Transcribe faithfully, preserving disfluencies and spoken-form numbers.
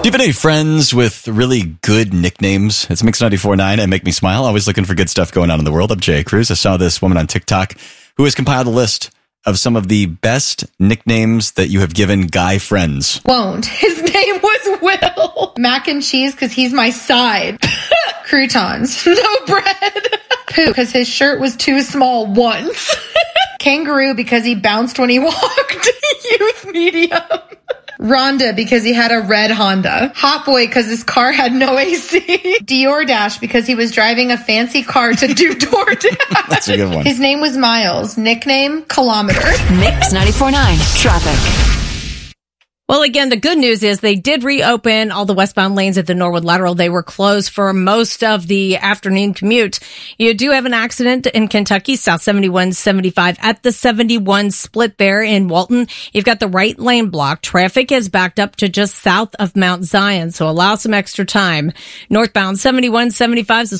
Do you have any friends with really good nicknames? It's Mix ninety-four point nine and Make Me Smile. Always looking for good stuff going on in the world. I'm Jay Cruz. I saw this woman on TikTok who has compiled a list of some of the best nicknames that you have given guy friends. Won't. His name was Will. Mac and cheese because he's my side. Croutons. No bread. Poo because his shirt was too small once. Kangaroo because he bounced when he walked. Youth medium. Rhonda because he had a red Honda. Hot Boy because his car had no A C. Dior Dash because he was driving a fancy car to do DoorDash. That's a good one. His name was Miles. Nickname Kilometer. Mix ninety-four point nine traffic. Well, again, the good news is they did reopen all the westbound lanes at the Norwood Lateral. They were closed for most of the afternoon commute. You do have an accident in Kentucky, South seventy-one seventy-five at the seventy-one split there in Walton. You've got the right lane blocked. Traffic is backed up to just south of Mount Zion, so allow some extra time. Northbound seventy-one seventy-five